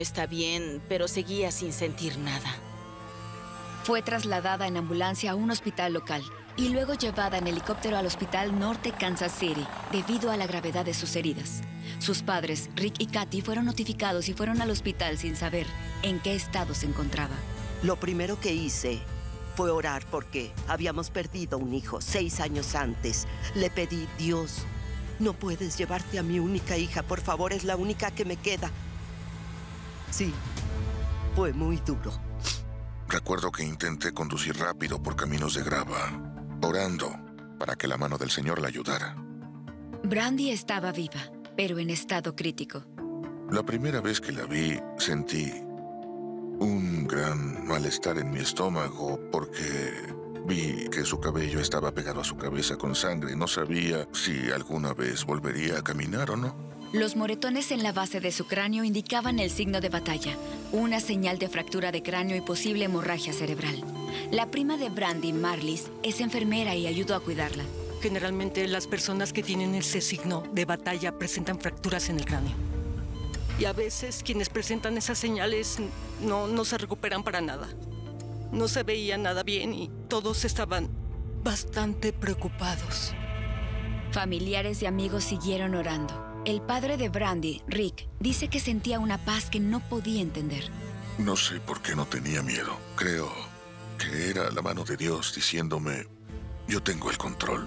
Está bien, pero seguía sin sentir nada. Fue trasladada en ambulancia a un hospital local y luego llevada en helicóptero al Hospital Norte Kansas City debido a la gravedad de sus heridas. Sus padres, Rick y Kathy, fueron notificados y fueron al hospital sin saber en qué estado se encontraba. Lo primero que hice fue orar porque habíamos perdido un hijo 6 años antes. Le pedí, Dios, no puedes llevarte a mi única hija, por favor, es la única que me queda. Sí, fue muy duro. Recuerdo que intenté conducir rápido por caminos de grava, orando para que la mano del Señor la ayudara. Brandy estaba viva, pero en estado crítico. La primera vez que la vi, sentí un gran malestar en mi estómago porque vi que su cabello estaba pegado a su cabeza con sangre. No sabía si alguna vez volvería a caminar o no. Los moretones en la base de su cráneo indicaban el signo de batalla, una señal de fractura de cráneo y posible hemorragia cerebral. La prima de Brandy, Marlies, es enfermera y ayudó a cuidarla. Generalmente las personas que tienen ese signo de batalla presentan fracturas en el cráneo. Y a veces quienes presentan esas señales no se recuperan para nada. No se veía nada bien y todos estaban bastante preocupados. Familiares y amigos siguieron orando. El padre de Brandy, Rick, dice que sentía una paz que no podía entender. No sé por qué no tenía miedo. Creo que era la mano de Dios diciéndome, yo tengo el control.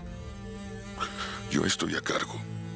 Yo estoy a cargo.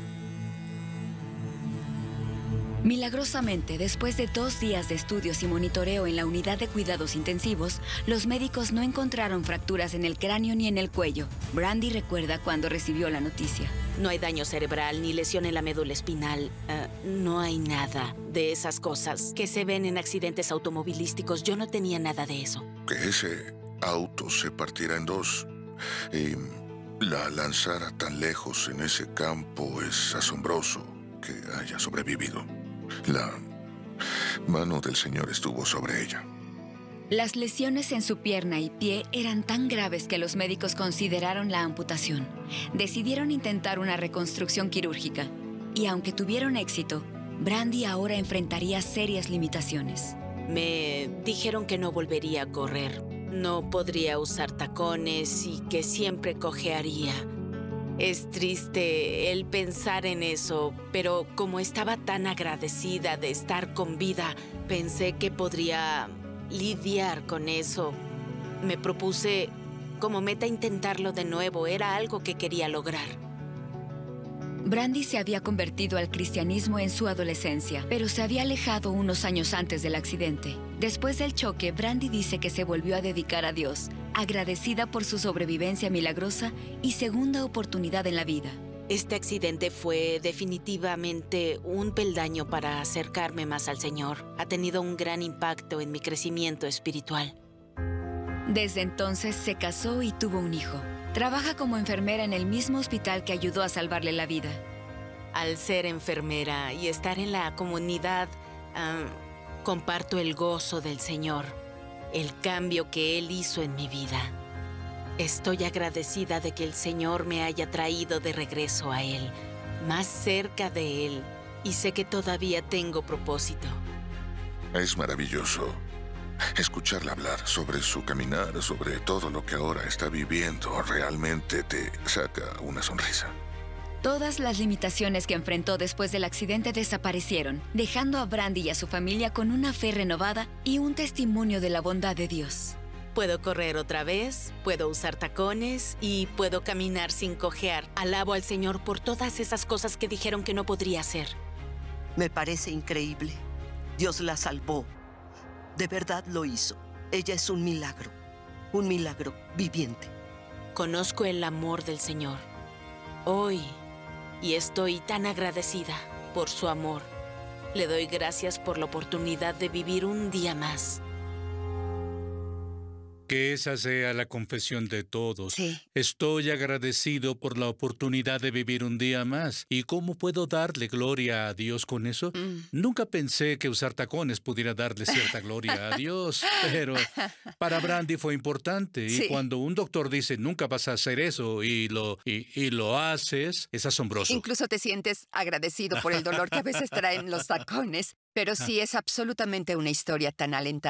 Milagrosamente, después de 2 días de estudios y monitoreo en la unidad de cuidados intensivos, los médicos no encontraron fracturas en el cráneo ni en el cuello. Brandy recuerda cuando recibió la noticia. No hay daño cerebral ni lesión en la médula espinal. No hay nada de esas cosas que se ven en accidentes automovilísticos. Yo no tenía nada de eso. Que ese auto se partiera en dos y la lanzara tan lejos en ese campo es asombroso que haya sobrevivido. La mano del Señor estuvo sobre ella. Las lesiones en su pierna y pie eran tan graves que los médicos consideraron la amputación. Decidieron intentar una reconstrucción quirúrgica. Y aunque tuvieron éxito, Brandy ahora enfrentaría serias limitaciones. Me dijeron que no volvería a correr. No podría usar tacones y que siempre cojearía. Es triste el pensar en eso, pero como estaba tan agradecida de estar con vida, pensé que podría lidiar con eso. Me propuse como meta intentarlo de nuevo. Era algo que quería lograr. Brandy se había convertido al cristianismo en su adolescencia, pero se había alejado unos años antes del accidente. Después del choque, Brandy dice que se volvió a dedicar a Dios, agradecida por su sobrevivencia milagrosa y segunda oportunidad en la vida. Este accidente fue definitivamente un peldaño para acercarme más al Señor. Ha tenido un gran impacto en mi crecimiento espiritual. Desde entonces se casó y tuvo un hijo. Trabaja como enfermera en el mismo hospital que ayudó a salvarle la vida. Al ser enfermera y estar en la comunidad, comparto el gozo del Señor, el cambio que Él hizo en mi vida. Estoy agradecida de que el Señor me haya traído de regreso a Él, más cerca de Él, y sé que todavía tengo propósito. Es maravilloso escucharla hablar sobre su caminar, sobre todo lo que ahora está viviendo. Realmente te saca una sonrisa. Todas las limitaciones que enfrentó después del accidente desaparecieron, dejando a Brandy y a su familia con una fe renovada y un testimonio de la bondad de Dios. Puedo correr otra vez, puedo usar tacones y puedo caminar sin cojear. Alabo al Señor por todas esas cosas que dijeron que no podría hacer. Me parece increíble. Dios la salvó. De verdad lo hizo. Ella es un milagro viviente. Conozco el amor del Señor hoy y estoy tan agradecida por su amor. Le doy gracias por la oportunidad de vivir un día más. Que esa sea la confesión de todos. Sí. Estoy agradecido por la oportunidad de vivir un día más. ¿Y cómo puedo darle gloria a Dios con eso? Nunca pensé que usar tacones pudiera darle cierta gloria a Dios, pero para Brandy fue importante. Sí. Y cuando un doctor dice, nunca vas a hacer eso, y lo haces, es asombroso. Incluso te sientes agradecido por el dolor que a veces traen los tacones. Pero sí es absolutamente una historia tan alentadora.